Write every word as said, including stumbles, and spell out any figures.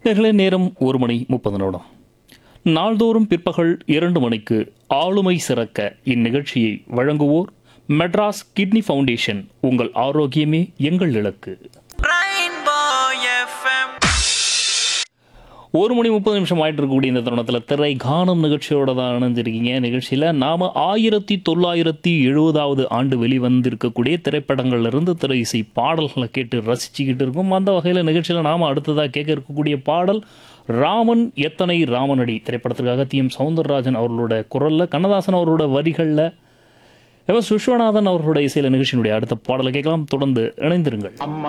நேர்களே நேரம் ஒரு மணி முப்பது நிமிடம். நாள்தோறும் பிற்பகல் இரண்டு மணிக்கு ஆளுமை சிறக்க இந்நிகழ்ச்சியை வழங்குவோர் மெட்ராஸ் கிட்னி ஃபவுண்டேஷன். உங்கள் ஆரோக்கியமே எங்கள் இலக்கு. ஒரு மணி முப்பது நிமிஷம் ஆயிட்டு இருக்கக்கூடிய இந்த தருணத்தில் திரை காணும் நிகழ்ச்சியோட தான் இணைஞ்சிருக்கீங்க. நிகழ்ச்சியில் நாம் ஆயிரத்தி தொள்ளாயிரத்தி எழுபதாவது ஆண்டு வெளிவந்திருக்கக்கூடிய திரைப்படங்கள்லேருந்து திரை இசை பாடல்களை கேட்டு ரசிச்சுக்கிட்டு இருக்கோம். அந்த வகையில் நிகழ்ச்சியில் நாம் அடுத்ததாக கேட்க இருக்கக்கூடிய பாடல் ராமன் எத்தனை ராமனடி திரைப்படத்திற்காக டி எம் சௌந்தரராஜன் அவர்களோட குரலில், கண்ணதாசன் அவர்களோட வரிகளில், எவ விஸ்வநாதன் அவர்களுடைய இசையில் நிகழ்ச்சியினுடைய அடுத்த பாடலை கேட்கலாம். தொடர்ந்து இணைந்திருங்கள்.